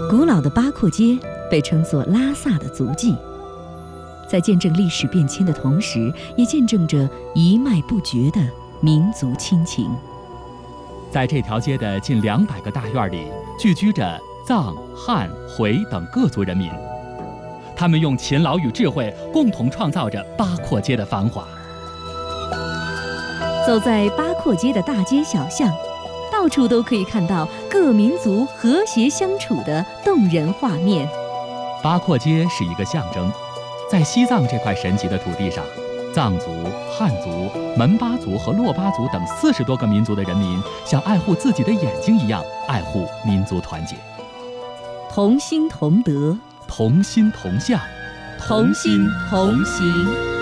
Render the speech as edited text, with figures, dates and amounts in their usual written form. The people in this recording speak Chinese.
古老的八廓街被称作拉萨的足迹，在见证历史变迁的同时，也见证着一脉不绝的民族亲情。 在这条街的近200个大院里，聚居着藏、汉、回等各族人民，他们用勤劳与智慧共同创造着八廓街的繁华。 走在八廓街的大街小巷，到处都可以看到各民族和谐相处的动人画面。 八廓街是一个象征，在西藏这块神奇的土地上，藏族、汉族、门巴族和珞巴族等40多个民族的人民，像爱护自己的眼睛一样爱护民族团结。 同心同德， 同心同向， 同心同行。